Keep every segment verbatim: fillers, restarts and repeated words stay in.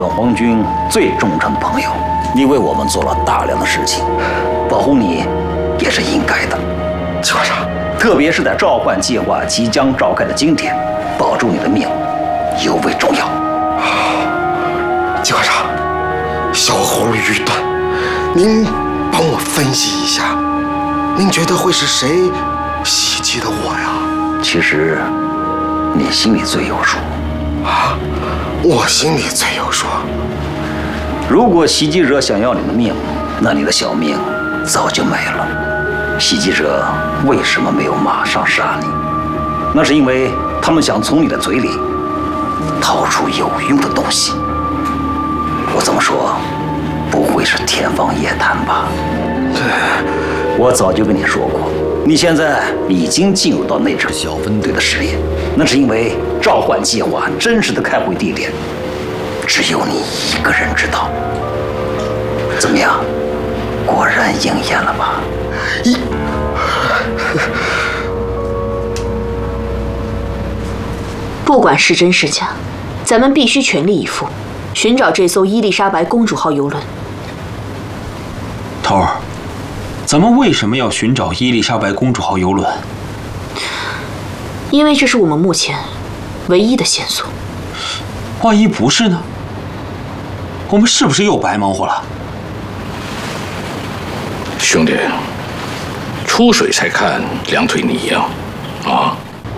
皇军最忠诚的朋友，你为我们做了大量的事情，保护你也是应该的。 计划长， 特别是在召唤计划即将召开的今天，保住你的命尤为重要。 计划长，小猴愚钝，您帮我分析一下，您觉得会是谁袭击的我呀？ 其实，你心里最有数。 啊，我心里最有数。 如果袭击者想要你的命，那你的小命早就没了。袭击者为什么没有马上杀你？那是因为他们想从你的嘴里掏出有用的东西。我这么说，不会是天方夜谭吧？ 对， 我早就跟你说过，你现在已经进入到那支小分队的视野，那是因为召唤计划真实的开会地点只有你一个人知道。怎么样？果然应验了吧？ 一， 不管是真是假，咱们必须全力以赴，寻找这艘伊丽莎白公主号游轮。 头儿，咱们为什么要寻找伊丽莎白公主号游轮？ 因为这是我们目前唯一的线索。 万一不是呢？我们是不是又白忙活了？ 兄弟，出水才看两腿泥呀！啊！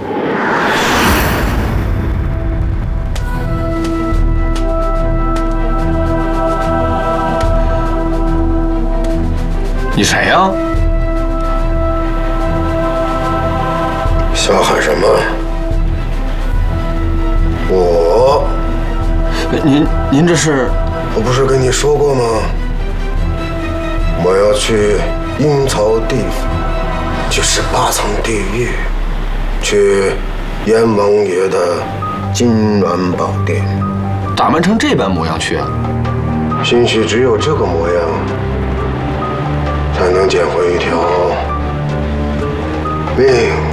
你谁呀？ 想喊什么？我…… 您您这是？ 我不是跟你说过吗？我要去阴曹地府，去十八层地狱，去阎王爷的金銮宝殿。 打扮成这般模样去啊？ 兴许只有这个模样，才能捡回一条命。